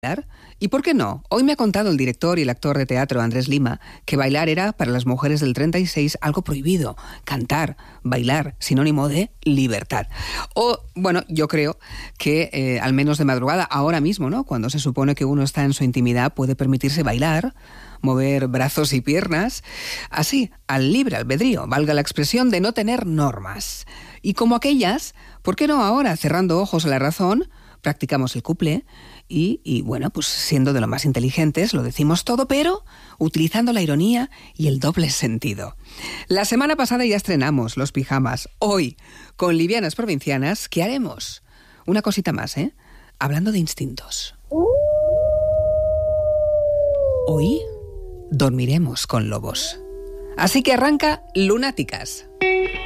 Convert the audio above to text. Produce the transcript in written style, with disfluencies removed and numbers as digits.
¿Y por qué no? Hoy me ha contado el director y el actor de teatro Andrés Lima que bailar era para las mujeres del 36 algo prohibido. Cantar, bailar, sinónimo de libertad. O, bueno, yo creo que al menos de madrugada, ahora mismo, ¿no? Cuando se supone que uno está en su intimidad, puede permitirse bailar, mover brazos y piernas, así, al libre albedrío, valga la expresión de no tener normas. Y como aquellas, ¿por qué no ahora, cerrando ojos a la razón, practicamos el couple y bueno, pues siendo de lo más inteligentes, lo decimos todo, pero utilizando la ironía y el doble sentido? La semana pasada ya estrenamos Los Pijamas. Hoy, con Livianas Provincianas, ¿qué haremos? Una cosita más, hablando de instintos. Hoy dormiremos con lobos. Así que arranca Lunáticas.